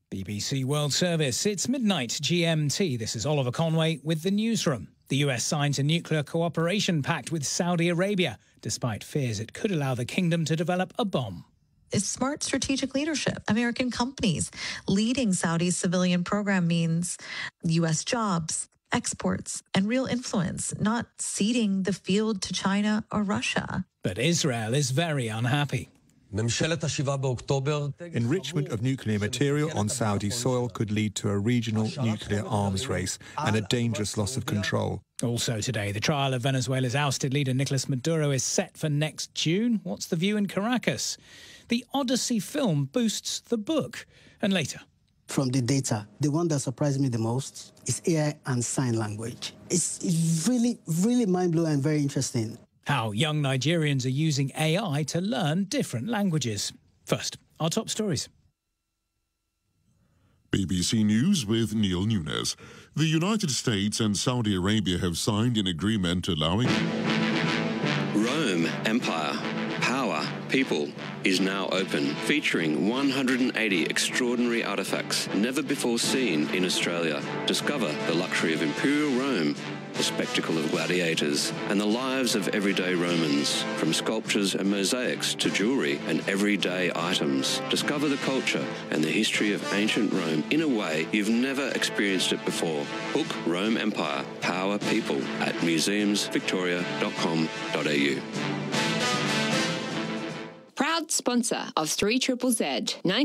BBC World Service. It's midnight GMT. This is Oliver Conway with the newsroom. The US signs a nuclear cooperation pact with Saudi Arabia, despite fears it could allow the kingdom to develop a bomb. It's smart strategic leadership. American companies leading Saudi's civilian program means U.S. jobs, exports, and real influence, not ceding the field to China or Russia. But Israel is very unhappy. Enrichment of nuclear material on Saudi soil could lead to a regional nuclear arms race and a dangerous loss of control. Also today, the trial of Venezuela's ousted leader Nicolas Maduro is set for next June. What's the view in Caracas? The Odyssey film boosts the book. And later. From the data, the one that surprised me the most is AI and sign language. It's really, really mind-blowing and very interesting. How young Nigerians are using AI to learn different languages. First, our top stories. BBC News with Neil Nunes. The United States and Saudi Arabia have signed an agreement allowing... Rome Empire, Power, People is now open, featuring 180 extraordinary artefacts never before seen in Australia. Discover the luxury of Imperial Rome, the spectacle of gladiators, and the lives of everyday Romans, from sculptures and mosaics to jewellery and everyday items. Discover the culture and the history of ancient Rome in a way you've never experienced it before. Book Rome Empire, Power, People at museumsvictoria.com.au. Proud sponsor of 3ZZZ.